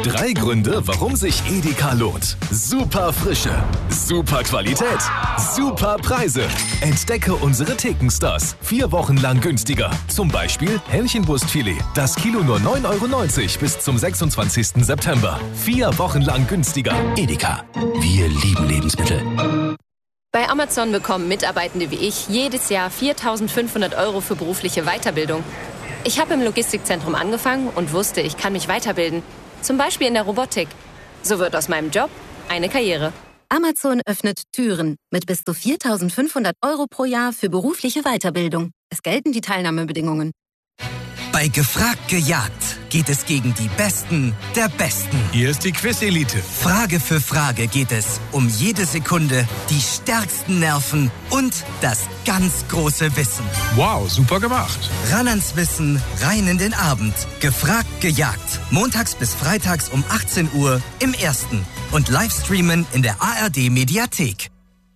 3 Gründe, warum sich Edeka lohnt. Super Frische, super Qualität, super Preise. Entdecke unsere Thekenstars. 4 Wochen lang günstiger. Zum Beispiel Hähnchenbrustfilet. Das Kilo nur 9,90 € bis zum 26. September. 4 Wochen lang günstiger. Edeka. Wir lieben Lebensmittel. Bei Amazon bekommen Mitarbeitende wie ich jedes Jahr 4.500 € für berufliche Weiterbildung. Ich habe im Logistikzentrum angefangen und wusste, ich kann mich weiterbilden. Zum Beispiel in der Robotik. So wird aus meinem Job eine Karriere. Amazon öffnet Türen mit bis zu 4.500 € pro Jahr für berufliche Weiterbildung. Es gelten die Teilnahmebedingungen. Bei Gefragt gejagt geht es gegen die Besten der Besten. Hier ist die Quiz-Elite. Frage für Frage geht es um jede Sekunde, die stärksten Nerven und das ganz große Wissen. Wow, super gemacht. Ran ans Wissen, rein in den Abend. Gefragt gejagt. Montags bis freitags um 18 Uhr im Ersten. Und Livestreamen in der ARD-Mediathek.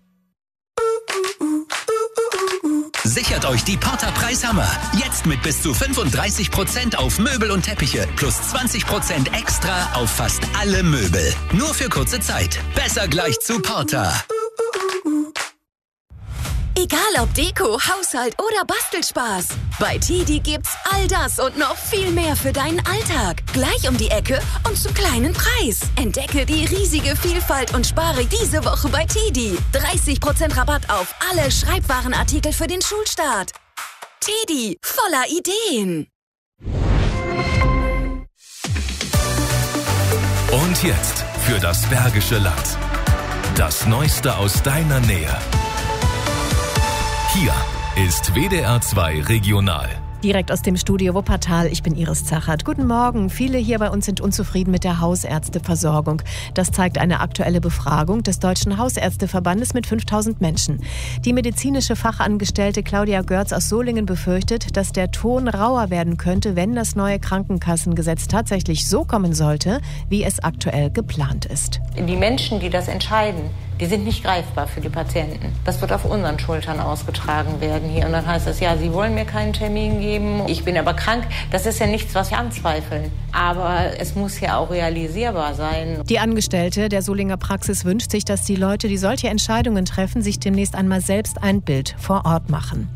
Sichert euch die Porter Preishammer. Jetzt mit bis zu 35% auf Möbel und Teppiche plus 20% extra auf fast alle Möbel. Nur für kurze Zeit. Besser gleich zu Porter. Egal ob Deko, Haushalt oder Bastelspaß. Bei TIDI gibt's all das und noch viel mehr für deinen Alltag. Gleich um die Ecke und zum kleinen Preis. Entdecke die riesige Vielfalt und spare diese Woche bei TIDI. 30% Rabatt auf alle Schreibwarenartikel für den Schulstart. TIDI, voller Ideen. Und jetzt für das Bergische Land. Das Neueste aus deiner Nähe. Hier ist WDR 2 Regional. Direkt aus dem Studio Wuppertal, ich bin Iris Zachert. Guten Morgen. Viele hier bei uns sind unzufrieden mit der Hausärzteversorgung. Das zeigt eine aktuelle Befragung des Deutschen Hausärzteverbandes mit 5000 Menschen. Die medizinische Fachangestellte Claudia Görz aus Solingen befürchtet, dass der Ton rauer werden könnte, wenn das neue Krankenkassengesetz tatsächlich so kommen sollte, wie es aktuell geplant ist. Die Menschen, die das entscheiden, die sind nicht greifbar für die Patienten. Das wird auf unseren Schultern ausgetragen werden hier. Und dann heißt es, ja, Sie wollen mir keinen Termin geben, ich bin aber krank. Das ist ja nichts, was wir anzweifeln. Aber es muss ja auch realisierbar sein. Die Angestellte der Solinger Praxis wünscht sich, dass die Leute, die solche Entscheidungen treffen, sich demnächst einmal selbst ein Bild vor Ort machen.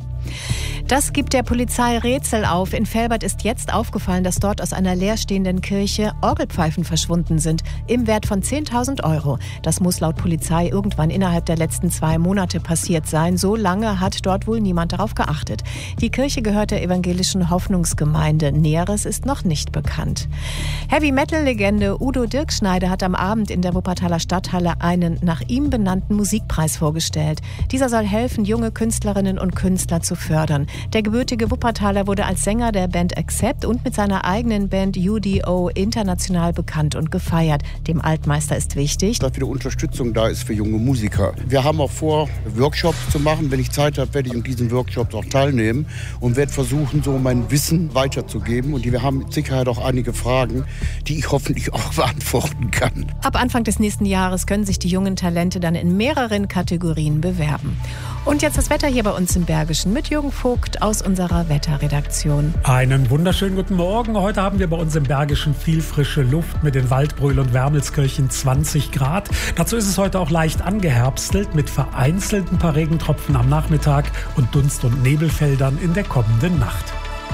Das gibt der Polizei Rätsel auf. In Velbert ist jetzt aufgefallen, dass dort aus einer leerstehenden Kirche Orgelpfeifen verschwunden sind, im Wert von 10.000 €. Das muss laut Polizei irgendwann innerhalb der letzten 2 Monate passiert sein. So lange hat dort wohl niemand darauf geachtet. Die Kirche gehört der evangelischen Hoffnungsgemeinde. Näheres ist noch nicht bekannt. Heavy-Metal-Legende Udo Dirkschneider hat am Abend in der Wuppertaler Stadthalle einen nach ihm benannten Musikpreis vorgestellt. Dieser soll helfen, junge Künstlerinnen und Künstler zu fördern. Der gebürtige Wuppertaler wurde als Sänger der Band Accept und mit seiner eigenen Band UDO international bekannt und gefeiert. Dem Altmeister ist wichtig, dass wieder Unterstützung da ist für junge Musiker. Wir haben auch vor, Workshops zu machen. Wenn ich Zeit habe, werde ich in diesen Workshops auch teilnehmen und werde versuchen, so mein Wissen weiterzugeben. Und wir haben mit Sicherheit auch einige Fragen, die ich hoffentlich auch beantworten kann. Ab Anfang des nächsten Jahres können sich die jungen Talente dann in mehreren Kategorien bewerben. Und jetzt das Wetter hier bei uns im Bergischen mit Jürgen Vogt aus unserer Wetterredaktion. Einen wunderschönen guten Morgen. Heute haben wir bei uns im Bergischen viel frische Luft mit den Waldbröl und Wermelskirchen 20 Grad. Dazu ist es heute auch leicht angeherbstelt mit vereinzelten paar Regentropfen am Nachmittag und Dunst- und Nebelfeldern in der kommenden Nacht.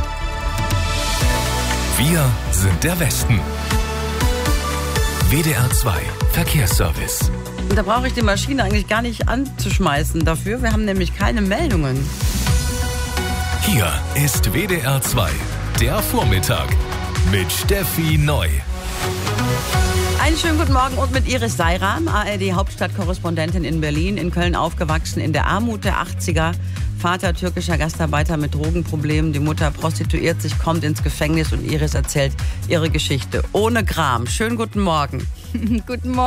Wir sind der Westen. WDR 2 Verkehrsservice. Da brauche ich die Maschine eigentlich gar nicht anzuschmeißen dafür. Wir haben nämlich keine Meldungen. Hier ist WDR 2, der Vormittag mit Steffi Neu. Einen schönen guten Morgen und mit Iris Seiram, ARD-Hauptstadtkorrespondentin in Berlin, in Köln aufgewachsen, in der Armut der 80er. Vater türkischer Gastarbeiter mit Drogenproblemen, die Mutter prostituiert sich, kommt ins Gefängnis und Iris erzählt ihre Geschichte ohne Gram. Schönen guten Morgen. Guten Morgen.